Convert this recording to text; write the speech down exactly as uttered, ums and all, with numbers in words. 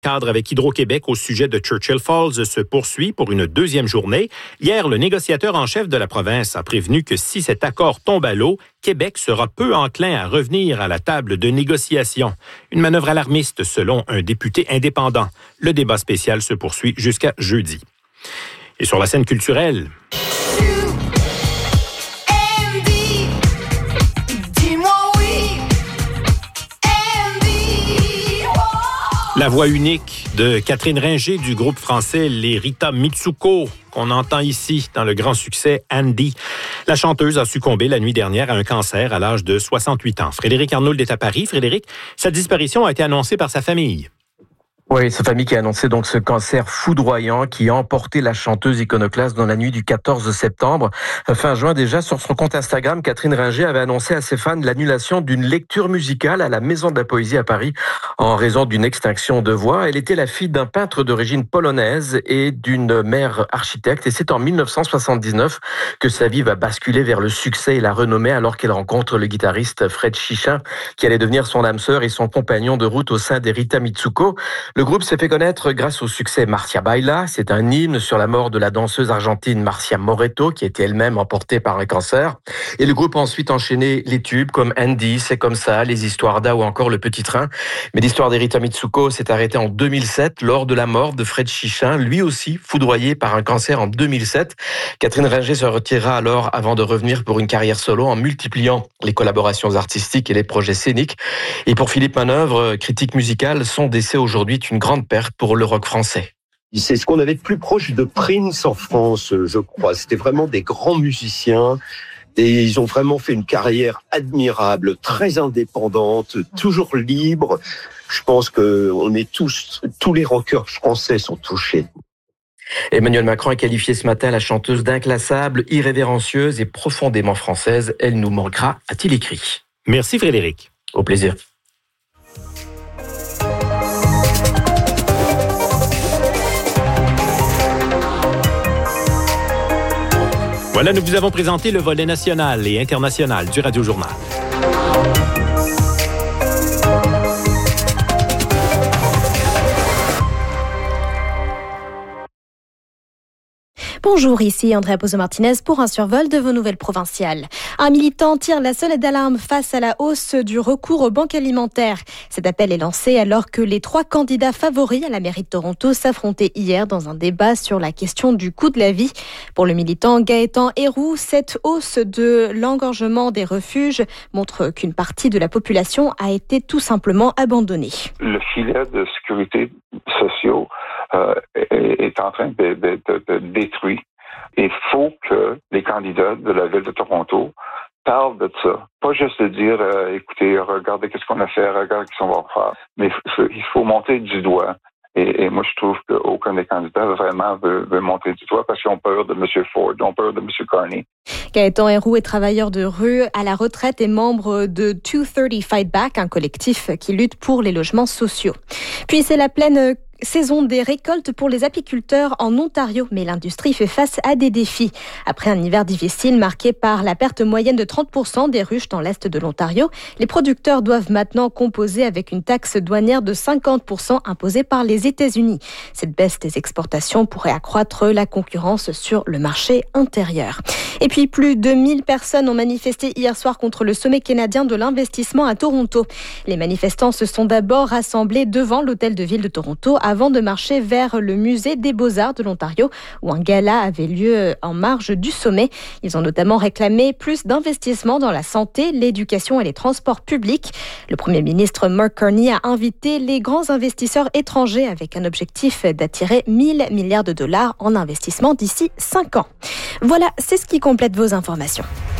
Cadre avec Hydro-Québec au sujet de Churchill Falls se poursuit pour une deuxième journée. Hier, le négociateur en chef de la province a prévenu que si cet accord tombe à l'eau, Québec sera peu enclin à revenir à la table de négociation. Une manœuvre alarmiste selon un député indépendant. Le débat spécial se poursuit jusqu'à jeudi. Et sur la scène culturelle... La voix unique de Catherine Ringer du groupe français Les Rita Mitsuko, qu'on entend ici dans le grand succès Andy. La chanteuse a succombé la nuit dernière à un cancer à l'âge de soixante-huit ans. Frédéric Arnould est à Paris. Frédéric, sa disparition a été annoncée par sa famille. Oui, sa famille qui a annoncé donc ce cancer foudroyant qui a emporté la chanteuse iconoclaste dans la nuit du quatorze septembre. Fin juin déjà, sur son compte Instagram, Catherine Ringer avait annoncé à ses fans l'annulation d'une lecture musicale à la Maison de la Poésie à Paris en raison d'une extinction de voix. Elle était la fille d'un peintre d'origine polonaise et d'une mère architecte. Et c'est en dix-neuf cent soixante-dix-neuf que sa vie va basculer vers le succès et la renommée alors qu'elle rencontre le guitariste Fred Chichin qui allait devenir son âme sœur et son compagnon de route au sein des Rita Mitsuko. Le groupe s'est fait connaître grâce au succès Marcia Baila. C'est un hymne sur la mort de la danseuse argentine Marcia Moreto, qui était elle-même emportée par un cancer. Et le groupe a ensuite enchaîné les tubes comme Andy, C'est comme ça, Les Histoires d'A ou encore Le Petit Train. Mais l'histoire des Rita Mitsuko s'est arrêtée en deux mille sept, lors de la mort de Fred Chichin, lui aussi foudroyé par un cancer en deux mille sept. Catherine Ringer se retirera alors avant de revenir pour une carrière solo en multipliant les collaborations artistiques et les projets scéniques. Et pour Philippe Manœuvre, critique musicale, son décès aujourd'hui est une grande perte pour le rock français. C'est ce qu'on avait de plus proche de Prince en France, je crois. C'était vraiment des grands musiciens et ils ont vraiment fait une carrière admirable, très indépendante, toujours libre. Je pense que on est tous, tous les rockers français sont touchés. Emmanuel Macron a qualifié ce matin la chanteuse d'inclassable, irrévérencieuse et profondément française. Elle nous manquera, a-t-il écrit. Merci Frédéric. Au plaisir. Voilà, nous vous avons présenté le volet national et international du Radio Journal. Bonjour, ici Andrea Pozo-Martinez pour un survol de vos nouvelles provinciales. Un militant tire la sonnette d'alarme face à la hausse du recours aux banques alimentaires. Cet appel est lancé alors que les trois candidats favoris à la mairie de Toronto s'affrontaient hier dans un débat sur la question du coût de la vie. Pour le militant Gaëtan Héroux, cette hausse de l'engorgement des refuges montre qu'une partie de la population a été tout simplement abandonnée. Le filet de sécurité sociale euh, est, est en train de, de, de, de détruire. Il faut que les candidats de la ville de Toronto parlent de ça. Pas juste de dire, euh, écoutez, regardez qu'est-ce qu'on a fait, regardez qu'est-ce qu'on va faire. Mais il faut, il faut monter du doigt. Et, et moi, je trouve qu'aucun des candidats vraiment veut, veut monter du doigt parce qu'ils ont peur de M. Ford, ils ont peur de M. Carney. Gaëtan Héroux est travailleur de rue à la retraite et membre de deux cent trente Fight Back, un collectif qui lutte pour les logements sociaux. Puis c'est la pleine saison des récoltes pour les apiculteurs en Ontario, mais l'industrie fait face à des défis. Après un hiver difficile marqué par la perte moyenne de trente pour cent des ruches dans l'est de l'Ontario, les producteurs doivent maintenant composer avec une taxe douanière de cinquante pour cent imposée par les États-Unis. Cette baisse des exportations pourrait accroître la concurrence sur le marché intérieur. Et puis plus de mille personnes ont manifesté hier soir contre le sommet canadien de l'investissement à Toronto. Les manifestants se sont d'abord rassemblés devant l'hôtel de ville de Toronto avant de marcher vers le musée des Beaux-Arts de l'Ontario où un gala avait lieu en marge du sommet. Ils ont notamment réclamé plus d'investissements dans la santé, l'éducation et les transports publics. Le Premier ministre Mark Carney a invité les grands investisseurs étrangers avec un objectif d'attirer mille milliards de dollars en investissement d'ici cinq ans. Voilà, c'est ce qui complète vos informations.